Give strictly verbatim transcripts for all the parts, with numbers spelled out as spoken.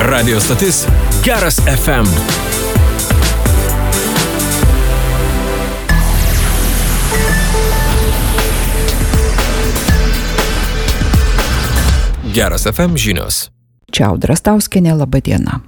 Radio stotis Geras F M. Geras F M žinios. Čia Audra Stauskienė, laba diena.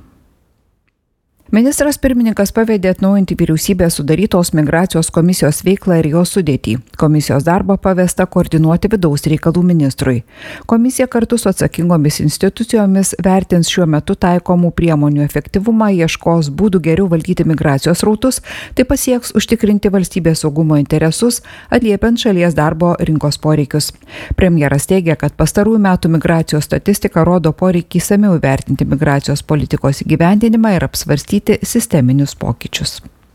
Ministras pirmininkas pavedė atnaujinti vyriausybės sudarytos migracijos komisijos veiklą ir jos sudėtį. Komisijos darbą pavesta koordinuoti vidaus reikalų ministrui. Komisija kartu su atsakingomis institucijomis vertins šiuo metu taikomų priemonių efektyvumą, ieškos būdų geriau valdyti migracijos rautus, tai pasieks užtikrinti valstybės saugumo interesus, atliepiant šalies darbo rinkos poreikius. Premjeras teigia, kad pastarųjų metų migracijos statistika rodo poreikį išsamiau įvertinti migracijos politikos įgyvendinimą ir apsvarstyti sisteminius pokyčius.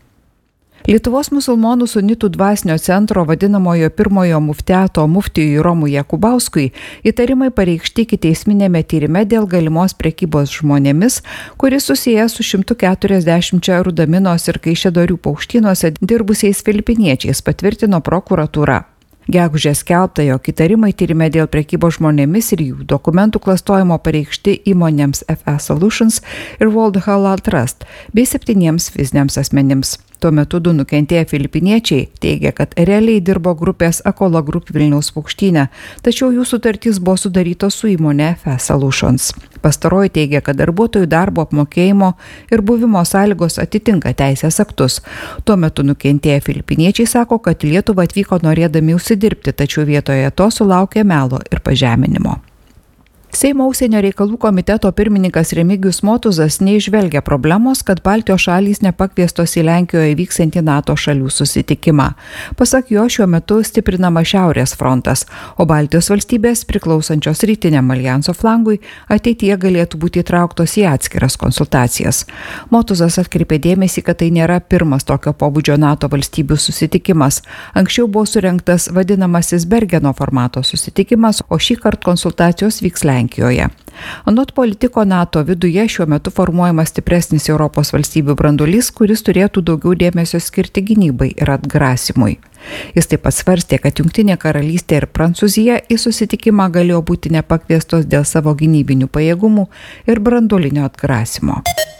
Lietuvos musulmonų sunitų dvasinio centro vadinamojo pirmojo muftiato muftijui Romui Jakubauskui įtarimai pareikšti ikiteisminėme tyrime dėl galimos prekybos žmonėmis, kuris susijęs su šimtu keturiasdešimčia Rudaminos ir Kaišiadorių paukštynuose dirbusiais filipiniečiais, patvirtino prokuratūra. Gegužę skelbta, jog įtarimai tyrime dėl prekybos žmonėmis ir jų dokumentų klastojimo pareikšti įmonėms F E Solutions ir World Halal Trust bei septyniems fiziniams asmenims. Tuo metu du nukentėję filipiniečiai teigia, kad realiai dirbo grupės Akola Group Vilniaus paukštyne, tačiau jų sutartys buvo sudarytos su įmonė F E Solutions. Pastaroji teigia, kad darbuotojų darbo apmokėjimo ir buvimo sąlygos atitinka teisės aktus. Tuo metu nukentėję filipiniečiai sako, kad į Lietuvą atvyko norėdami užsidirbti, tačiau vietoje to sulaukė melo ir pažeminimo. Seimo užsienio reikalų komiteto pirmininkas Remigijus Motuzas neižvelgia problemos, kad Baltijos šalys nepakviestos į Lenkijoje vyksiantį NATO šalių susitikimą. Pasak jo, šiuo metu stiprinama Šiaurės frontas, o Baltijos valstybės priklausančios rytiniam alijanso flangui ateityje galėtų būti įtrauktos į atskiras konsultacijas. Motuzas atkreipė dėmesį, kad tai nėra pirmas tokio pobūdžio NATO valstybių susitikimas. Anksčiau buvo surengtas vadinamasis Bergeno formato susitikimas, o šį kartą konsultacijos vyks Lenkijoje. Anot politiko, NATO viduje šiuo metu formuojamas stipresnis Europos valstybių branduolys, kuris turėtų daugiau dėmesio skirti gynybai ir atgrasimui. Jis taip pat svarstė, kad Jungtinė karalystė ir Prancūzija į susitikimą galėjo būti nepakviestos dėl savo gynybinių pajėgumų ir branduolinio atgrasimo.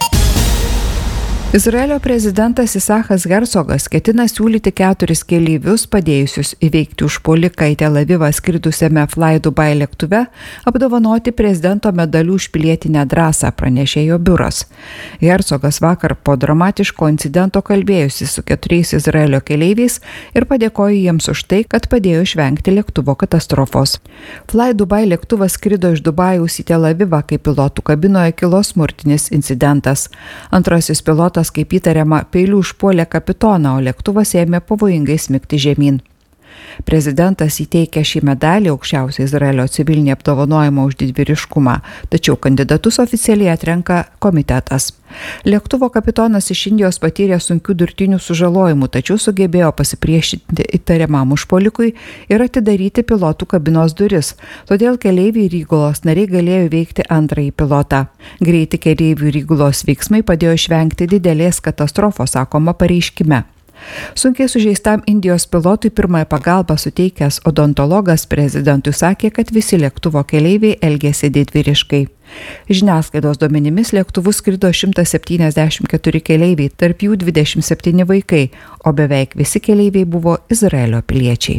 Izraelio prezidentas Isachas Herzogas ketina siūlyti keturis keleivius padėjusius įveikti užpuoliką į Tel Avivą skridusiame Fly Dubai lėktuve apdovanoti prezidento medalių už pilietinę drąsą, pranešė jo biuras. Herzogas vakar po dramatiško incidento kalbėjusi su keturiais Izraelio keleiviais ir padėkojo jiems už tai, kad padėjo išvengti lėktuvo katastrofos. Fly Dubai lėktuvas skrido iš Dubajaus į Tel Avivą, kai pilotų kabinoje kilo smurtinis incidentas. Antrasis pilotas, kaip įtariama, peiliu užpuolė kapitoną, o lėktuvas ėmė pavojingai smigti žemyn. Prezidentas įteikė šį medalį, aukščiausią Izraelio civilinį apdovanojimą už didvyriškumą, tačiau kandidatus oficialiai atrenka komitetas. Lėktuvo kapitonas iš Indijos patyrė sunkių durtinių sužalojimų, tačiau sugebėjo pasipriešinti įtariamam užpuolikui ir atidaryti pilotų kabinos duris. Todėl keleiviai ir įgulos nariai galėjo įveikti antrąjį pilotą. Greiti keleivių ir įgulos veiksmai padėjo išvengti didelės katastrofos, sakoma pareiškime. Sunkiai sužeistam Indijos pilotui pirmąją pagalbą suteikęs odontologas prezidentui sakė, kad visi lėktuvo keleiviai elgėsi didvyriškai. Žiniasklaidos duomenimis lėktuvu skrido šimtas septyniasdešimt keturi keleiviai, tarp jų dvidešimt septyni vaikai, o beveik visi keleiviai buvo Izraelio piliečiai.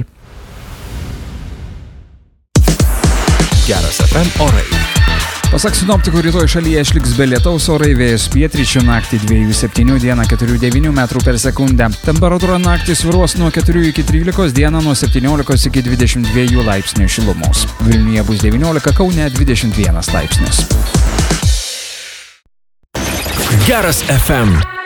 Geras F M orai. Pasak sinoptikų, rytoj šalyje išliks be lietaus, orai, vėjas pietryčių, naktį dviejų septynių, dieną keturių devynių metrų per sekundę. Temperatūra naktį svyruos nuo keturių iki trylikos, dieną nuo septyniolikos iki dvidešimt dviejų laipsnių šilumos. Vilniuje bus devyniolika, Kaune dvidešimt vienas laipsnis. Geras F M.